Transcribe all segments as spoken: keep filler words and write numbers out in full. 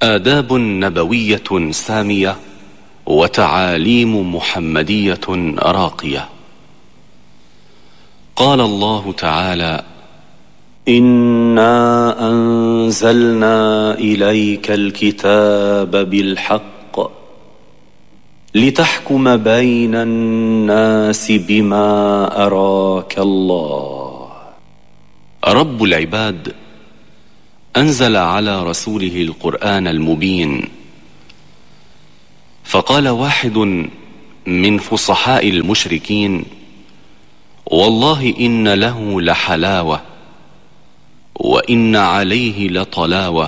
آداب نبوية سامية وتعاليم محمدية راقية. قال الله تعالى: إنا أنزلنا إليك الكتاب بالحق لتحكم بين الناس بما أراك الله. رب العباد أنزل على رسوله القرآن المبين، فقال واحد من فصحاء المشركين: والله إن له لحلاوة وإن عليه لطلاوة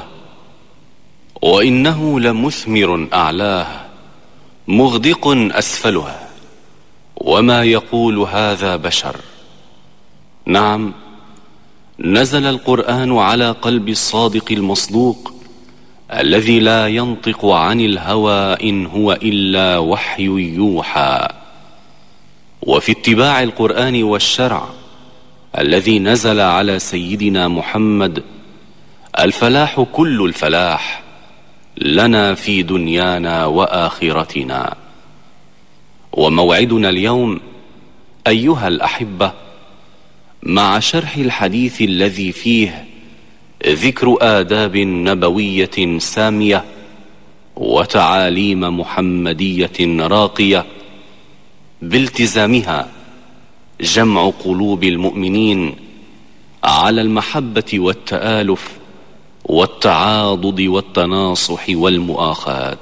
وإنه لمثمر أعلاه مغدق أسفله وما يقول هذا بشر. نعم، نزل القرآن على قلب الصادق المصدوق الذي لا ينطق عن الهوى إن هو إلا وحي يوحى. وفي اتباع القرآن والشرع الذي نزل على سيدنا محمد الفلاح كل الفلاح لنا في دنيانا وآخرتنا. وموعدنا اليوم أيها الأحبة مع شرح الحديث الذي فيه ذكر آداب نبوية سامية وتعاليم محمدية راقية بالتزامها جمع قلوب المؤمنين على المحبة والتآلف والتعاضد والتناصح والمؤاخاة.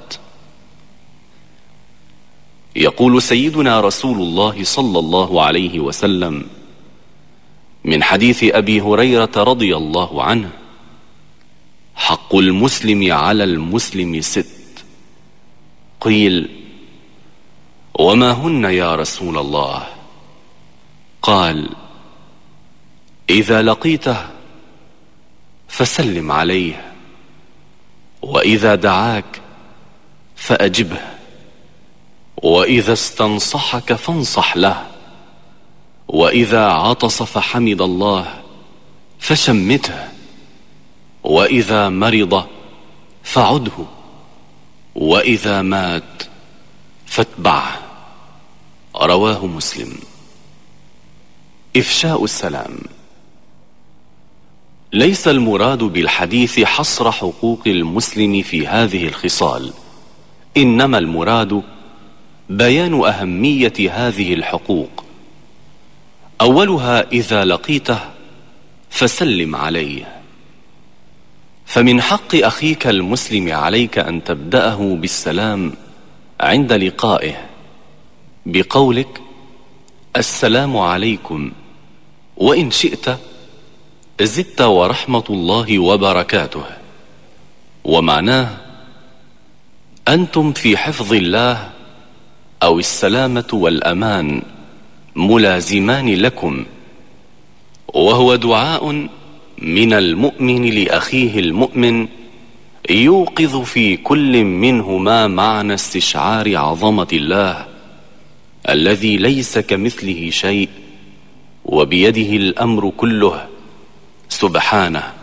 يقول سيدنا رسول الله صلى الله عليه وسلم من حديث أبي هريرة رضي الله عنه: حق المسلم على المسلم ست. قيل: وما هن يا رسول الله؟ قال: إذا لقيته فسلم عليه، وإذا دعاك فأجبه، وإذا استنصحك فانصح له، وإذا عطس فحمد الله فشمته، وإذا مرض فعده، وإذا مات فاتبعه. رواه مسلم. إفشاء السلام. ليس المراد بالحديث حصر حقوق المسلم في هذه الخصال، إنما المراد بيان أهمية هذه الحقوق. أولها: إذا لقيته فسلم عليه. فمن حق أخيك المسلم عليك أن تبدأه بالسلام عند لقائه بقولك: السلام عليكم، وإن شئت زدت ورحمة الله وبركاته. ومعناه: أنتم في حفظ الله أو السلامة والأمان ملازمان لكم. وهو دعاء من المؤمن لأخيه المؤمن يوقظ في كل منهما معنى استشعار عظمة الله الذي ليس كمثله شيء وبيده الأمر كله سبحانه.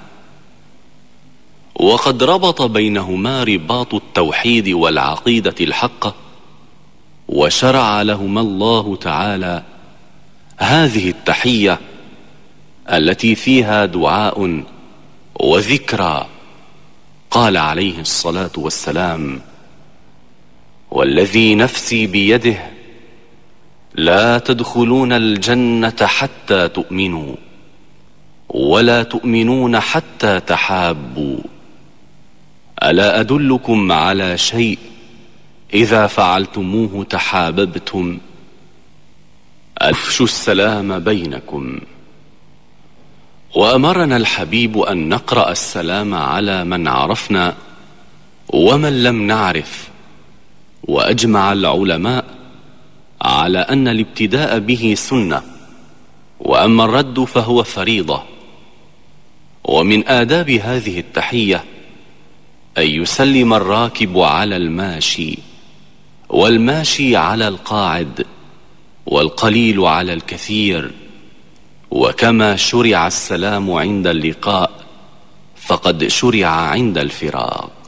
وقد ربط بينهما رباط التوحيد والعقيدة الحقة، وشرع لهما الله تعالى هذه التحية التي فيها دعاء وذكرى. قال عليه الصلاة والسلام: والذي نفسي بيده لا تدخلون الجنة حتى تؤمنوا، ولا تؤمنون حتى تحابوا. ألا أدلكم على شيء إذا فعلتموه تحاببتم؟ أفشوا السلام بينكم. وأمرنا الحبيب أن نقرأ السلام على من عرفنا ومن لم نعرف. وأجمع العلماء على أن الابتداء به سنة، وأما الرد فهو فريضة. ومن آداب هذه التحية أن يسلم الراكب على الماشي، والماشي على القاعد، والقليل على الكثير. وكما شرع السلام عند اللقاء فقد شرع عند الفراق.